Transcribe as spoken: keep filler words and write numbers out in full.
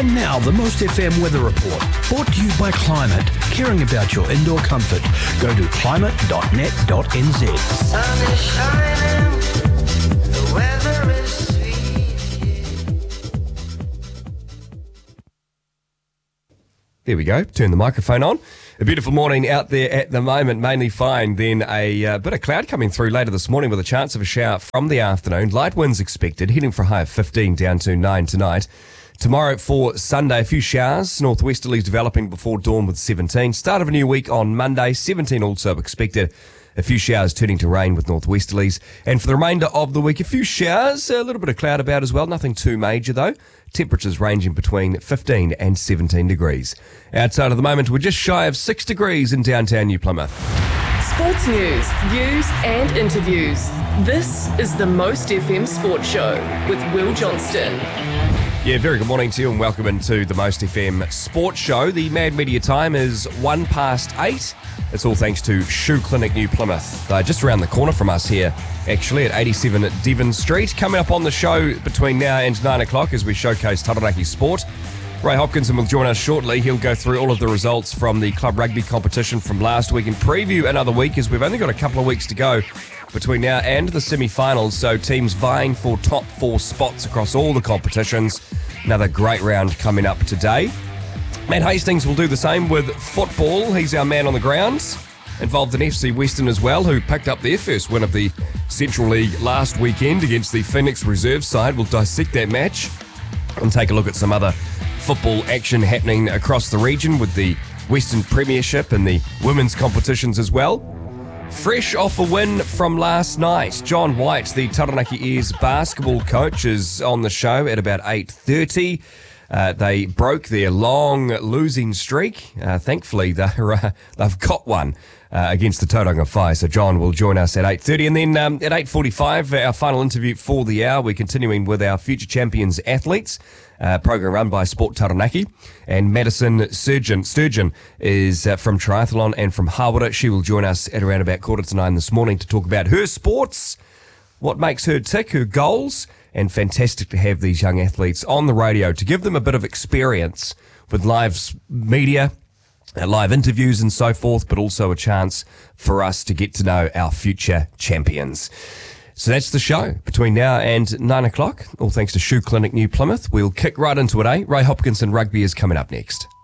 And now the Most F M Weather Report, brought to you by Climate, caring about your indoor comfort. Go to climate dot net dot n z. Sun is shining, the weather is sweet. There we go, turn the microphone on. A beautiful morning out there at the moment, mainly fine. Then a uh, bit of cloud coming through later this morning with a chance of a shower from the afternoon. Light winds expected, heading for a high of fifteen down to nine tonight. Tomorrow for Sunday, a few showers, northwesterlies developing before dawn with seventeen. Start of a new week on Monday, seventeen also expected. A few showers turning to rain with northwesterlies. And for the remainder of the week, a few showers, a little bit of cloud about as well. Nothing too major though. Temperatures ranging between fifteen and seventeen degrees. Outside of the moment, we're just shy of six degrees in downtown New Plymouth. Sports news, views and interviews. This is the Most F M Sports Show with Will Johnston. Yeah, very good morning to you and welcome into the Most F M Sports Show. The Mad Media time is one past eight. It's all thanks to Shoe Clinic New Plymouth. They're just around the corner from us here, actually, at eighty-seven Devon Street. Coming up on the show between now and nine o'clock as we showcase Taranaki sport. Ray Hopkinson will join us shortly. He'll go through all of the results from the club rugby competition from last week and preview another week, as we've only got a couple of weeks to go between now and the semi-finals, so teams vying for top four spots across all the competitions. Another great round coming up today. Matt Hastings will do the same with football. He's our man on the ground, involved in F C Western as well, who picked up their first win of the Central League last weekend against the Phoenix Reserve side. We'll dissect that match and take a look at some other football action happening across the region with the Western Premiership and the women's competitions as well. Fresh off a win from last night, John White, the Taranaki Airs basketball coach, is on the show at about eight thirty. Uh, they broke their long losing streak. Uh, thankfully, they're, uh, they've got one uh, against the Tauranga Whai. So John will join us at eight thirty. And then um, at eight forty-five, our final interview for the hour. We're continuing with our Future Champions athletes. Uh, program run by Sport Taranaki, and Madison Sturgeon, Sturgeon is uh, from triathlon and from Hawera. She will join us at around about quarter to nine this morning to talk about her sports, what makes her tick, her goals, and fantastic to have these young athletes on the radio to give them a bit of experience with live media, uh, live interviews and so forth, but also a chance for us to get to know our future champions. So that's the show between now and nine o'clock. All thanks to Shoe Clinic New Plymouth. We'll kick right into it, eh? Ray Hopkinson Rugby is coming up next.